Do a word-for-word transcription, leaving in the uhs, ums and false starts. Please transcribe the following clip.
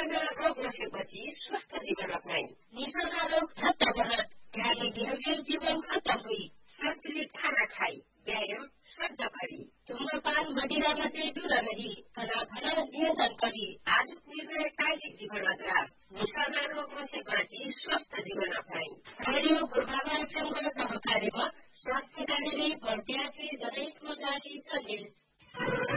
निसर्ग रोग नसेपछि स्वस्थ जीवन अपनाई निसर्ग रोग छत्ता भरत ध्यानी बिहेवियर जीवन खत्म हुई संतुलित खाना खाई व्यायाम शब्द करी धूम्रपान मदिरा से दूर रही तनाव नियंत्रण करी आज निर्णय कायिक जीवन अग्रार निसर्ग रोग से बाँची स्वस्थ जीवन अपनाई रेडियो पूर्वाधार एफएमको सहकार्यमा स्वास्थ्य कार्यालय बर्दियासी जनहितको जारी सन्देश